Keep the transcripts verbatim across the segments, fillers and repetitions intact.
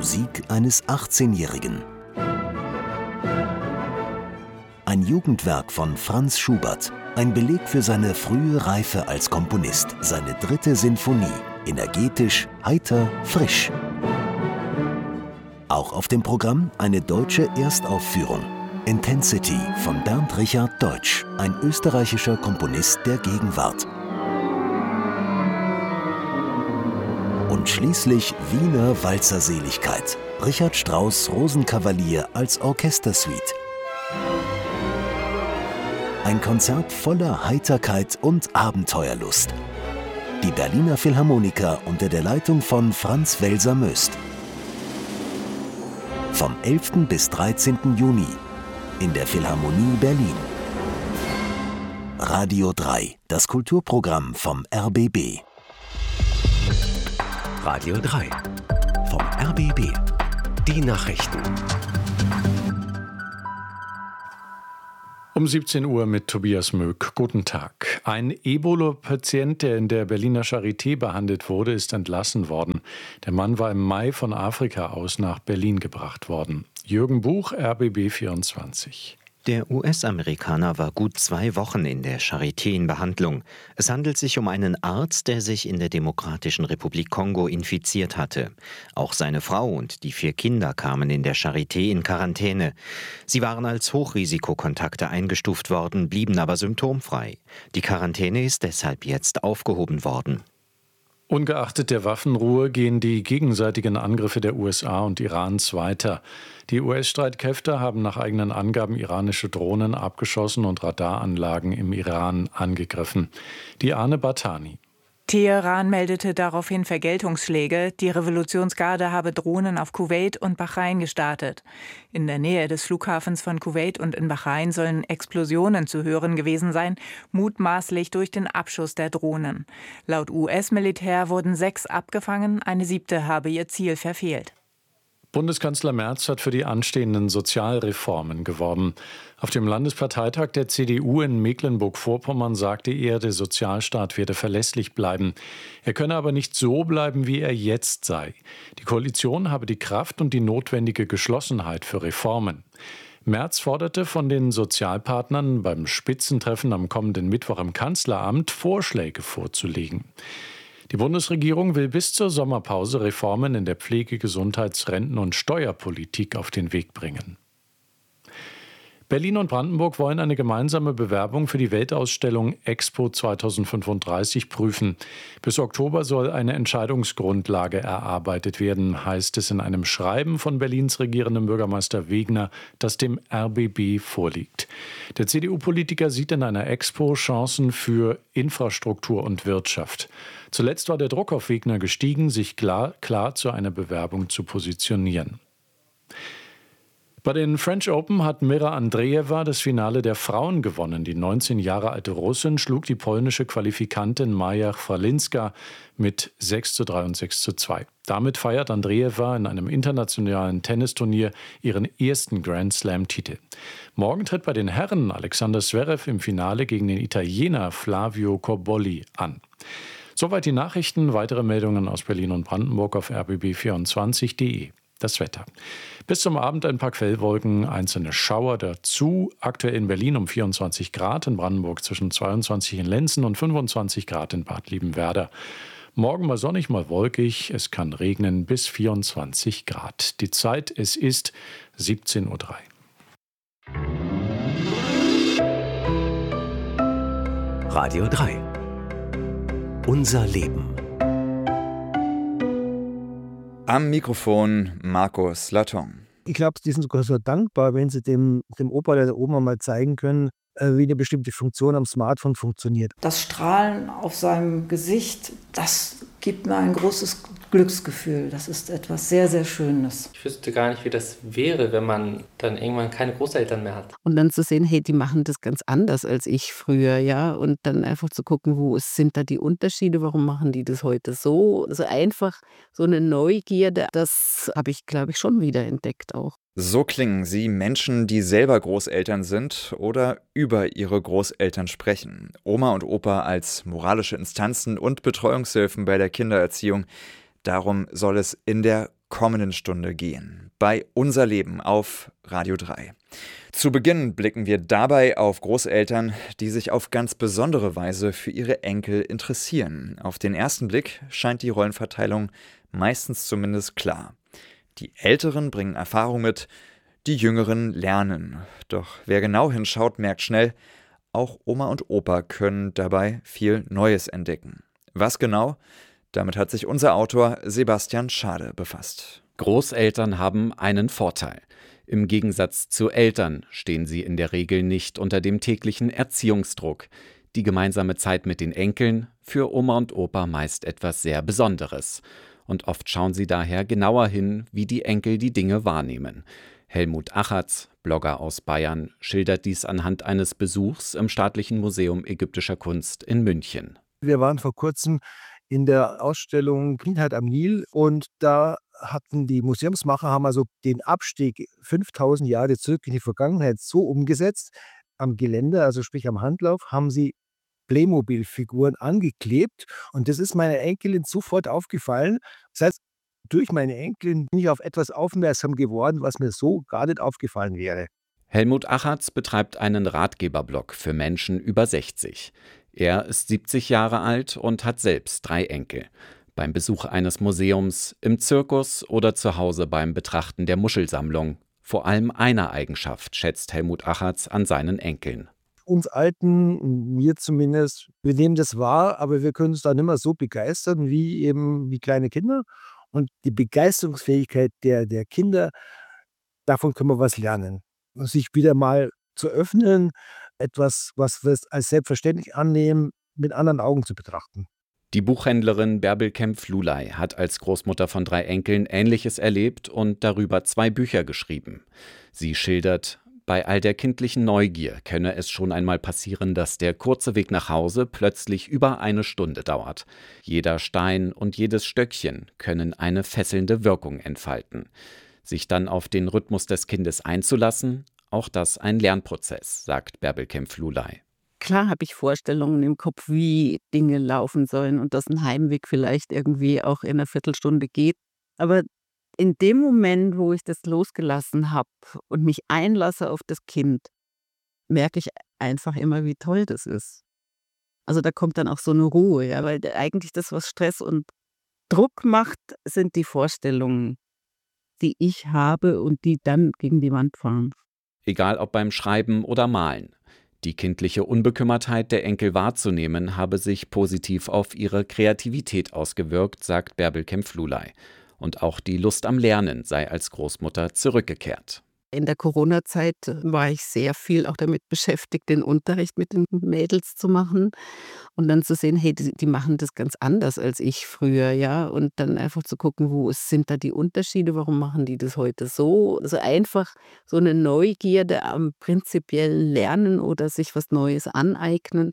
Musik eines achtzehnjährigen. Ein Jugendwerk von Franz Schubert, ein Beleg für seine frühe Reife als Komponist, seine dritte Sinfonie, energetisch, heiter, frisch. Auch auf dem Programm eine deutsche Erstaufführung. Intensity von Bernd Richard Deutsch, ein österreichischer Komponist der Gegenwart. Und schließlich Wiener Walzerseligkeit. Richard Strauss Rosenkavalier als Orchestersuite. Ein Konzert voller Heiterkeit und Abenteuerlust. Die Berliner Philharmoniker unter der Leitung von Franz Welser-Möst. Vom elften bis dreizehnten Juni in der Philharmonie Berlin. Radio drei, das Kulturprogramm vom R B B. Radio drei, vom R B B. Die Nachrichten. Um siebzehn Uhr mit Tobias Möck. Guten Tag. Ein Ebola-Patient, der in der Berliner Charité behandelt wurde, ist entlassen worden. Der Mann war im Mai von Afrika aus nach Berlin gebracht worden. Jürgen Buch, R B B vierundzwanzig. Der U S-Amerikaner war gut zwei Wochen in der Charité in Behandlung. Es handelt sich um einen Arzt, der sich in der Demokratischen Republik Kongo infiziert hatte. Auch seine Frau und die vier Kinder kamen in der Charité in Quarantäne. Sie waren als Hochrisikokontakte eingestuft worden, blieben aber symptomfrei. Die Quarantäne ist deshalb jetzt aufgehoben worden. Ungeachtet der Waffenruhe gehen die gegenseitigen Angriffe der U S A und Irans weiter. Die U S-Streitkräfte haben nach eigenen Angaben iranische Drohnen abgeschossen und Radaranlagen im Iran angegriffen. Diane Bartani. Teheran meldete daraufhin Vergeltungsschläge. Die Revolutionsgarde habe Drohnen auf Kuwait und Bahrain gestartet. In der Nähe des Flughafens von Kuwait und in Bahrain sollen Explosionen zu hören gewesen sein, mutmaßlich durch den Abschuss der Drohnen. Laut U S-Militär wurden sechs abgefangen, eine siebte habe ihr Ziel verfehlt. Bundeskanzler Merz hat für die anstehenden Sozialreformen geworben. Auf dem Landesparteitag der C D U in Mecklenburg-Vorpommern sagte er, der Sozialstaat werde verlässlich bleiben. Er könne aber nicht so bleiben, wie er jetzt sei. Die Koalition habe die Kraft und die notwendige Geschlossenheit für Reformen. Merz forderte von den Sozialpartnern beim Spitzentreffen am kommenden Mittwoch im Kanzleramt Vorschläge vorzulegen. Die Bundesregierung will bis zur Sommerpause Reformen in der Pflege-, Gesundheits-, Renten- und Steuerpolitik auf den Weg bringen. Berlin und Brandenburg wollen eine gemeinsame Bewerbung für die Weltausstellung Expo zweitausendfünfunddreißig prüfen. Bis Oktober soll eine Entscheidungsgrundlage erarbeitet werden, heißt es in einem Schreiben von Berlins regierendem Bürgermeister Wegner, das dem R B B vorliegt. Der C D U-Politiker sieht in einer Expo Chancen für Infrastruktur und Wirtschaft. Zuletzt war der Druck auf Wegner gestiegen, sich klar, klar zu einer Bewerbung zu positionieren. Bei den French Open hat Mira Andreeva das Finale der Frauen gewonnen. Die neunzehn Jahre alte Russin schlug die polnische Qualifikantin Maja Chwalinska mit sechs zu drei und sechs zu zwei. Damit feiert Andreeva in einem internationalen Tennisturnier ihren ersten Grand-Slam-Titel. Morgen tritt bei den Herren Alexander Zverev im Finale gegen den Italiener Flavio Cobolli an. Soweit die Nachrichten. Weitere Meldungen aus Berlin und Brandenburg auf r b b vierundzwanzig punkt de. Das Wetter. Bis zum Abend ein paar Quellwolken, einzelne Schauer dazu. Aktuell in Berlin um vierundzwanzig Grad, in Brandenburg zwischen zweiundzwanzig in Lenzen und fünfundzwanzig Grad in Bad Liebenwerda. Morgen mal sonnig, mal wolkig. Es kann regnen bis vierundzwanzig Grad. Die Zeit, es ist siebzehn Uhr drei. Radio drei. Unser Leben. Am Mikrofon Markus Latton. Ich glaube, die sind sogar so dankbar, wenn sie dem, dem Opa oder der Oma mal zeigen können, wie eine bestimmte Funktion am Smartphone funktioniert. Das Strahlen auf seinem Gesicht, das gibt mir ein großes Glücksgefühl. Das ist etwas sehr, sehr Schönes. Ich wüsste gar nicht, wie das wäre, wenn man dann irgendwann keine Großeltern mehr hat. Und dann zu sehen, hey, die machen das ganz anders als ich früher, ja. Und dann einfach zu gucken, wo sind da die Unterschiede, warum machen die das heute so? Also einfach so eine Neugierde, das habe ich, glaube ich, schon wieder entdeckt auch. So klingen sie, Menschen, die selber Großeltern sind oder über ihre Großeltern sprechen. Oma und Opa als moralische Instanzen und Betreuungshilfen bei der Kindererziehung. Darum soll es in der kommenden Stunde gehen. Bei Unser Leben auf Radio drei. Zu Beginn blicken wir dabei auf Großeltern, die sich auf ganz besondere Weise für ihre Enkel interessieren. Auf den ersten Blick scheint die Rollenverteilung meistens zumindest klar. Die Älteren bringen Erfahrung mit, die Jüngeren lernen. Doch wer genau hinschaut, merkt schnell, auch Oma und Opa können dabei viel Neues entdecken. Was genau? Damit hat sich unser Autor Sebastian Schade befasst. Großeltern haben einen Vorteil. Im Gegensatz zu Eltern stehen sie in der Regel nicht unter dem täglichen Erziehungsdruck. Die gemeinsame Zeit mit den Enkeln, für Oma und Opa meist etwas sehr Besonderes. Und oft schauen sie daher genauer hin, wie die Enkel die Dinge wahrnehmen. Helmut Achatz, Blogger aus Bayern, schildert dies anhand eines Besuchs im Staatlichen Museum ägyptischer Kunst in München. Wir waren vor kurzem in der Ausstellung Kindheit am Nil und da hatten die Museumsmacher haben also den Abstieg fünftausend Jahre zurück in die Vergangenheit so umgesetzt. Am Geländer, also sprich am Handlauf, haben sie Playmobil-Figuren angeklebt und das ist meiner Enkelin sofort aufgefallen. Das heißt, durch meine Enkelin bin ich auf etwas aufmerksam geworden, was mir so gar nicht aufgefallen wäre. Helmut Achatz betreibt einen Ratgeberblog für Menschen über sechzig. Er ist siebzig Jahre alt und hat selbst drei Enkel. Beim Besuch eines Museums, im Zirkus oder zu Hause beim Betrachten der Muschelsammlung. Vor allem eine Eigenschaft schätzt Helmut Achatz an seinen Enkeln. Uns Alten, mir zumindest, wir nehmen das wahr, aber wir können uns da nicht mehr so begeistern wie eben wie kleine Kinder. Und die Begeisterungsfähigkeit der, der Kinder, davon können wir was lernen. Und sich wieder mal zu öffnen, etwas, was wir als selbstverständlich annehmen, mit anderen Augen zu betrachten. Die Buchhändlerin Bärbel Kempf-Lulay hat als Großmutter von drei Enkeln Ähnliches erlebt und darüber zwei Bücher geschrieben. Sie schildert, bei all der kindlichen Neugier könne es schon einmal passieren, dass der kurze Weg nach Hause plötzlich über eine Stunde dauert. Jeder Stein und jedes Stöckchen können eine fesselnde Wirkung entfalten. Sich dann auf den Rhythmus des Kindes einzulassen, auch das ein Lernprozess, sagt Bärbel Kempf-Lulay. Klar habe ich Vorstellungen im Kopf, wie Dinge laufen sollen und dass ein Heimweg vielleicht irgendwie auch in einer Viertelstunde geht. Aber in dem Moment, wo ich das losgelassen habe und mich einlasse auf das Kind, merke ich einfach immer, wie toll das ist. Also da kommt dann auch so eine Ruhe, ja, weil eigentlich das, was Stress und Druck macht, sind die Vorstellungen, die ich habe und die dann gegen die Wand fahren. Egal ob beim Schreiben oder Malen. Die kindliche Unbekümmertheit der Enkel wahrzunehmen, habe sich positiv auf ihre Kreativität ausgewirkt, sagt Bärbel Kempf-Lulay. Und auch die Lust am Lernen sei als Großmutter zurückgekehrt. In der Corona-Zeit war ich sehr viel auch damit beschäftigt, den Unterricht mit den Mädels zu machen und dann zu sehen, hey, die, die machen das ganz anders als ich früher, ja, und dann einfach zu gucken, wo sind da die Unterschiede, warum machen die das heute so? Also einfach so eine Neugierde am prinzipiellen Lernen oder sich was Neues aneignen,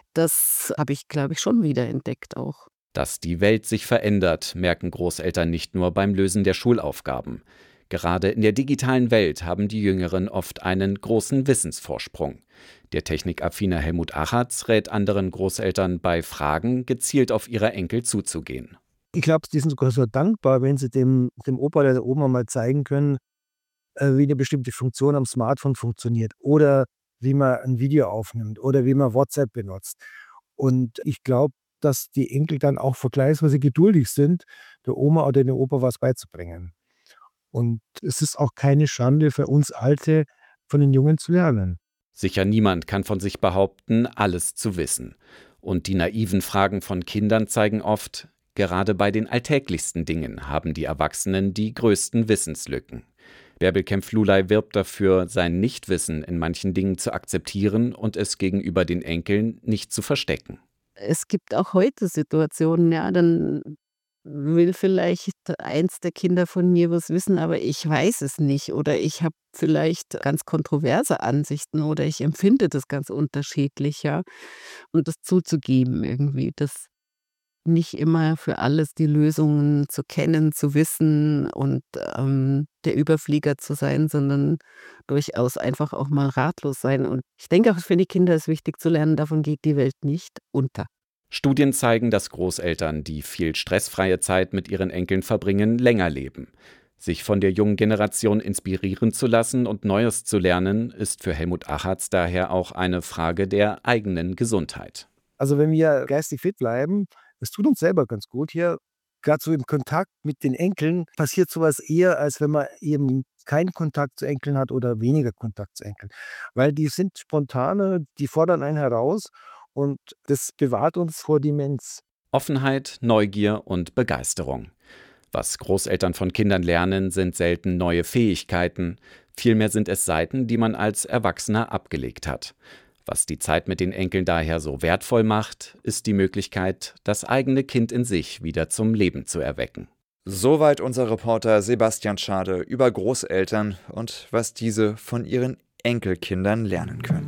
das habe ich, glaube ich, schon wieder entdeckt auch. Dass die Welt sich verändert, merken Großeltern nicht nur beim Lösen der Schulaufgaben. Gerade in der digitalen Welt haben die Jüngeren oft einen großen Wissensvorsprung. Der technikaffine Helmut Achatz rät anderen Großeltern bei Fragen, gezielt auf ihre Enkel zuzugehen. Ich glaube, die sind sogar so dankbar, wenn sie dem, dem Opa oder der Oma mal zeigen können, äh, wie eine bestimmte Funktion am Smartphone funktioniert oder wie man ein Video aufnimmt oder wie man WhatsApp benutzt. Und ich glaube, dass die Enkel dann auch vergleichsweise geduldig sind, der Oma oder dem Opa was beizubringen. Und es ist auch keine Schande für uns Alte, von den Jungen zu lernen. Sicher niemand kann von sich behaupten, alles zu wissen. Und die naiven Fragen von Kindern zeigen oft, gerade bei den alltäglichsten Dingen haben die Erwachsenen die größten Wissenslücken. Bärbel Kempf-Lulay wirbt dafür, sein Nichtwissen in manchen Dingen zu akzeptieren und es gegenüber den Enkeln nicht zu verstecken. Es gibt auch heute Situationen, ja, dann will vielleicht eins der Kinder von mir was wissen, aber ich weiß es nicht oder ich habe vielleicht ganz kontroverse Ansichten oder ich empfinde das ganz unterschiedlich, ja. Und das zuzugeben irgendwie, das nicht immer für alles die Lösungen zu kennen, zu wissen und ähm, der Überflieger zu sein, sondern durchaus einfach auch mal ratlos sein. Und ich denke auch für die Kinder ist wichtig zu lernen, davon geht die Welt nicht unter. Studien zeigen, dass Großeltern, die viel stressfreie Zeit mit ihren Enkeln verbringen, länger leben. Sich von der jungen Generation inspirieren zu lassen und Neues zu lernen, ist für Helmut Achatz daher auch eine Frage der eigenen Gesundheit. Also wenn wir geistig fit bleiben, das tut uns selber ganz gut hier. Gerade so im Kontakt mit den Enkeln passiert sowas eher, als wenn man eben keinen Kontakt zu Enkeln hat oder weniger Kontakt zu Enkeln. Weil die sind spontaner, die fordern einen heraus und das bewahrt uns vor Demenz. Offenheit, Neugier und Begeisterung. Was Großeltern von Kindern lernen, sind selten neue Fähigkeiten. Vielmehr sind es Seiten, die man als Erwachsener abgelegt hat. Was die Zeit mit den Enkeln daher so wertvoll macht, ist die Möglichkeit, das eigene Kind in sich wieder zum Leben zu erwecken. Soweit unser Reporter Sebastian Schade über Großeltern und was diese von ihren Enkelkindern lernen können.